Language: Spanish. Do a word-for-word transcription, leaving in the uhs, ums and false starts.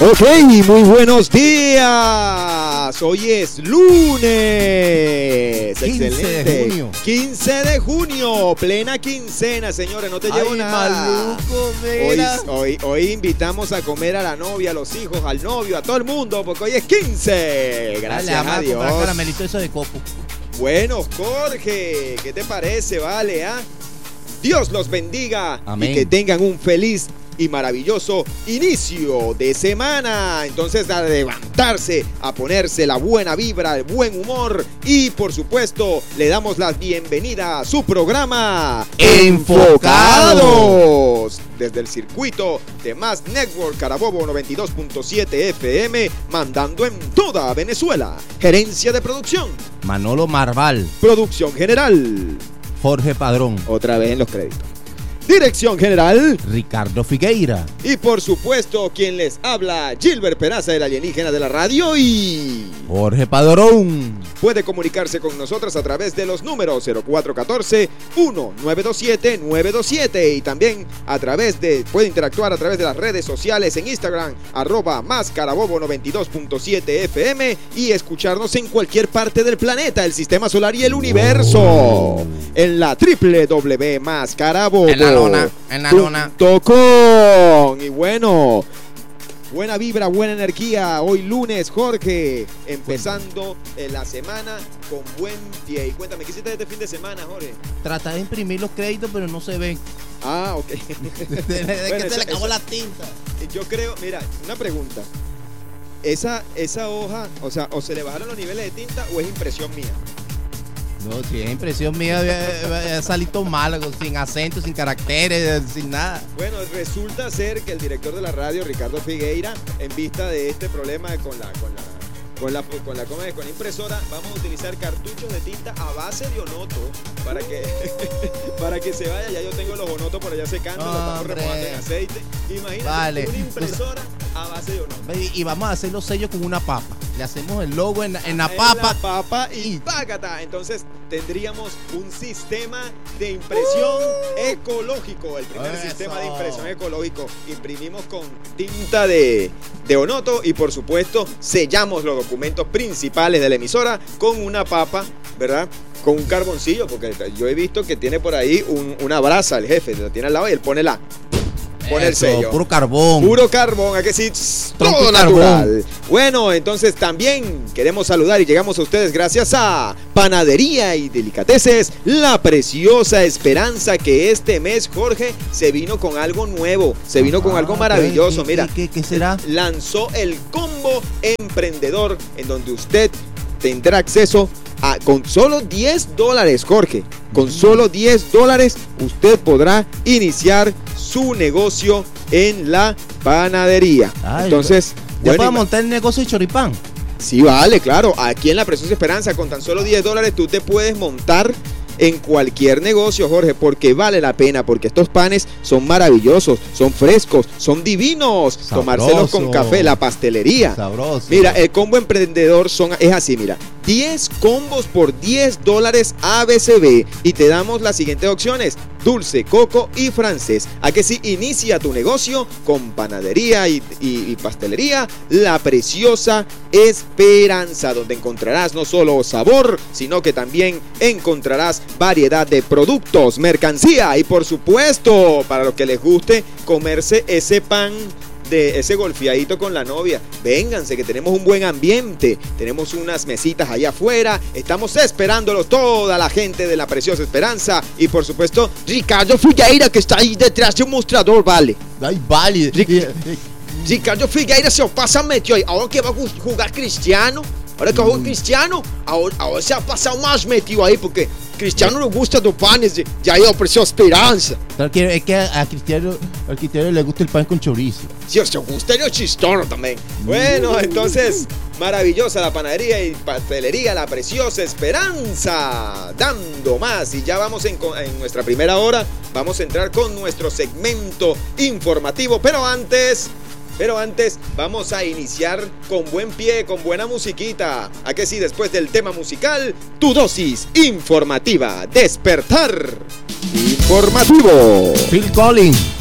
Ok, muy buenos días. Hoy es lunes. quince Excelente. de junio. quince de junio, plena quincena, señores, no te llevo Ay, nada. maluco, Hoy, mira. hoy, hoy invitamos a comer a la novia, a los hijos, al novio, a todo el mundo, porque hoy es quince. Gracias Dale, vamos a a comprar Dios. caramelito eso de coco. Bueno, Jorge, ¿qué te parece? Vale, ¿ah? Dios los bendiga. Amén. Y que tengan un feliz y maravilloso inicio de semana. Entonces, a levantarse, a ponerse la buena vibra, el buen humor y, por supuesto, le damos la bienvenida a su programa Enfocados. desde el circuito de Más Network Carabobo noventa y dos punto siete F M, mandando en toda Venezuela. Gerencia de producción, Manolo Marval, producción general, Jorge Padrón, otra vez en los créditos. Dirección general. Ricardo Figueira. Y por supuesto, quien les habla, Gilbert Peraza, el alienígena de la radio, y Jorge Padrón. puede comunicarse con nosotros a través de los números cero cuatro uno cuatro, uno nueve dos siete, nueve dos siete y también a través de, puede interactuar a través de las redes sociales en Instagram, arroba más carabobo noventa y dos punto siete F M y escucharnos en cualquier parte del planeta, el sistema solar y el universo, Oh. en la doble u doble u doble u punto más carabobo En la lona, en la lona. punto com. Y bueno, buena vibra, buena energía. Hoy lunes, Jorge, empezando la semana con buen pie. Y cuéntame, ¿qué hiciste este fin de semana, Jorge? Trata de imprimir los créditos, pero no se ven. Ah, ok. Desde que Bueno, se esa- le acabó esa- la tinta. Yo creo, mira, una pregunta. Esa, esa hoja, o sea, o se le bajaron los niveles de tinta o es impresión mía. No, si es impresión mía, ha salido mal, sin acento, sin caracteres, sin nada. Bueno, resulta ser que el director de la radio, Ricardo Figueira, en vista de este problema con la, con la, con la, con la, ¿cómo es? Con la impresora, vamos a utilizar cartuchos de tinta a base de onoto para que, para que se vaya. Ya yo tengo los onotos por allá secando, los estamos Hombre. remojando en aceite. Imagínate Vale. una impresora a base de onoto. Y, y vamos a hacer los sellos con una papa. Le hacemos el logo en, en la En papa. la papa y págata. Entonces tendríamos un sistema de impresión ecológico, el primer Eso. sistema de impresión ecológico. Imprimimos con tinta de, de onoto y por supuesto sellamos los documentos principales de la emisora con una papa, ¿verdad? Con un carboncillo, porque yo he visto que tiene por ahí un- una brasa, el jefe, lo tiene al lado y él pone la... Pone el Eso, sello. Puro carbón. Puro carbón, ¿a que sí? Tss, Tronco todo y carbón. natural. Bueno, entonces también queremos saludar y llegamos a ustedes gracias a Panadería y Delicateces, La Preciosa Esperanza, que este mes, Jorge, se vino con algo nuevo, se vino con Ah, algo ¿qué- maravilloso. qué- Mira, qué- qué será? lanzó el combo emprendedor, en donde usted tendrá acceso a, con solo diez dólares, Jorge, con solo diez dólares usted podrá iniciar su negocio en la panadería. Ay, Entonces, ¿Ya bueno, para ima- montar el negocio de choripán? sí, vale, claro. Aquí en La Preciosa Esperanza, con tan solo diez dólares, tú te puedes montar en cualquier negocio, Jorge, porque vale la pena, porque estos panes son maravillosos, son frescos, son divinos. Sabroso. Tomárselos con café, la pastelería. Sabroso. Mira, el combo emprendedor son, es así, mira, diez combos por diez dólares A B C B y te damos las siguientes opciones: dulce, coco y francés. A que sí, inicia tu negocio con panadería y, y- y pastelería La Preciosa Esperanza, donde encontrarás no solo sabor, sino que también encontrarás variedad de productos, mercancía y por supuesto, para los que les guste comerse ese pan de ese golfeadito con la novia. Vénganse, que tenemos un buen ambiente, tenemos unas mesitas allá afuera, estamos esperándolos, toda la gente de La Preciosa Esperanza y por supuesto Ricardo Figueira, que está ahí detrás de un mostrador, vale. Ay, vale. Ric- Ricardo Figueira se pasa metido ahí, ahora que va a ju- jugar Cristiano, ahora que va a jugar Cristiano, ahora, ahora se ha pasado más metido ahí, porque Cristiano no gusta dos panes de, de ahí La Preciosa Esperanza. Tal que- Es que a Cristiano, al Cristiano le gusta el pan con chorizo. Si os gusta el chistoso también. Bueno, entonces, maravillosa la panadería y pastelería La Preciosa Esperanza, dando más. Y ya vamos en, en nuestra primera hora, vamos a entrar con nuestro segmento informativo. Pero antes, pero antes vamos a iniciar con buen pie, con buena musiquita. ¿A que sí? Después del tema musical, tu dosis informativa. Despertar informativo. Phil Collins.